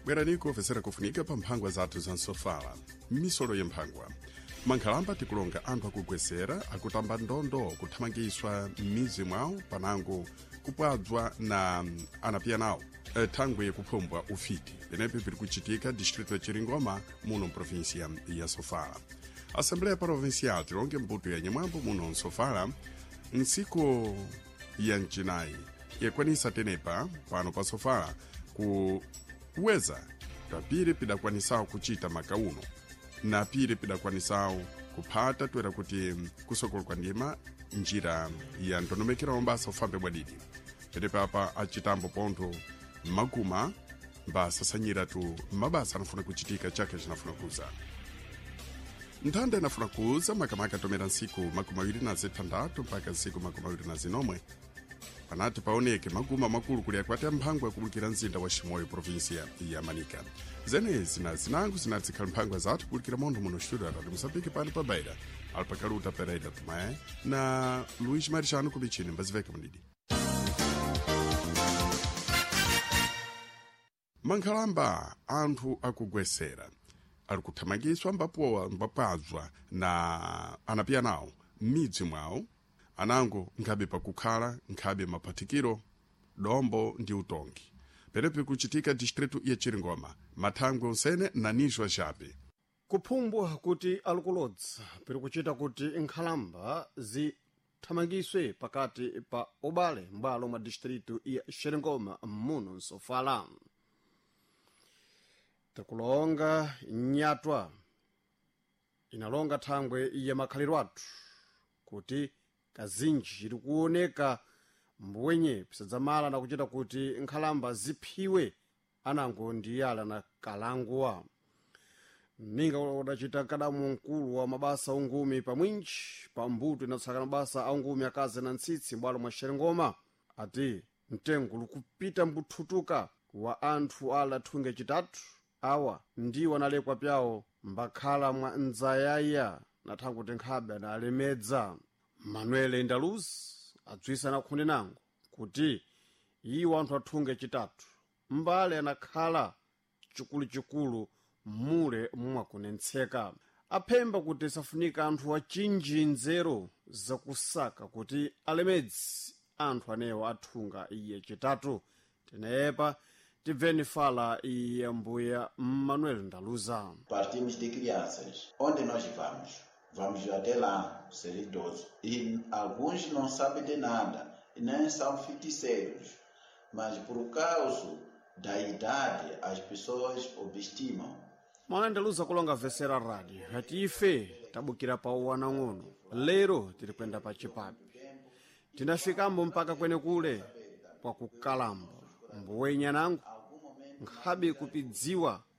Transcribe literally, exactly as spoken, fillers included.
bweraniko ofesera kufunika pa mphangwa zathu za nsofala misolo ya mphangwa mankhalamba tikulonga anthu akugwesera akutamba ndondo kuthamangiswa m'mizi mwawo panango kupwadzwa na anapiyanawo e, thangwe kuphombwa ufiti penepo piri kuchitika distrito ya Chiringoma muno mprovinsia ya Sofala. Assembleya Provincial tilonge mbuto ya nyamwambo muno nsofala nsiku ya mchinayi yakwanisa tenepa pano pa Sofala kuweza tapiri pidakwanisawo kuchita makauno na piri pidakwanisawo kuphata twera kuti kusokolwa ndima njira ya ndonomekera ombasa ufambe bwadidi penepa apa achitambo ponto maguma mbasa sanyira tu mabasa anafuna kuchitika chake chinafuna kuza nthanda inafuna kuza makamaka tomera nsiku makumi awiri na zitandatu mpaka nsiku makumi awiri na zinomwe panati paoneke maguma makulu kuli akwati amphangwa yakubulikira mzinda wa Chimoyo provinsia ya Manika. Zenezi na zinangu zinazikhala mphangwa zathu kubulikira mondo muno studio atatu Msambiki pano pa Beira alpakaluta Pereira Tumaye na Luiz Marichano kubichini mbaziveka mnidi. Mankhalamba anthu akugwesera ali kuthamangiswa mbapowa mbapadzwa na anapiyanawo m'midzi mwawo anango nkhabe pakukhala nkhabe maphatikiro dombo ndi utongi penepo kuchitika distrito ya Chiringoma mathangwe onsene na nishwa chape kuphumbwa kuti alukulodza piri kuchita kuti nkhalamba zithamangiswe pakati pa obale mbalo mwa distrito ya Chiringoma muno nsofala. Takulonga nyatwa inalonga thangwe ya makhaliro athu kuti kazinji iri kuoneka mbwenye pisadzamala na kuchita kuti nkhalamba ziphiwe anango ndiyala na kalanguwa ninga udachita kadamu mkulu wa mabasa ungumi pamwinji pa mbuto inatsaka mabasa aungumi akaze na ntsitsi mbwalo mwa Chiringoma ati mtengo lukupita mbuthutuka wa anthu ala thunge chitatu awa ndiwo analekwa pyawo mbakhala mwa nzayaya na thangu tenkhabe na alemedza. Manuel Ndaluz adzwisa na khunde nango kuti iwo anthu athunge chitatu mbale anakhala chikulu-chikulu mule mwakunentseka aphemba kuti safunika anthu achinji nzero zakusaka kuti alemedzi anthu anewo athunga iye chitatu. Tenepa tiveni fala ya mbuya Manuel Ndaluza. Partimos de crianças. Onde nós vamos? Vamos até lá, ser idosos. E alguns não sabem de nada, e nem são feiticeiros. Mas por causa da idade, as pessoas obstimam. Manuel Ndaluza kulonga vesera radio. Hati ife, tabukira pa uwanang'ono. Lero, tirikwenda pa chipapi. Tinafikambo mpaka kwene kule, kwa kukalamba. Mbwenye nangu, nkhabe kupidziwa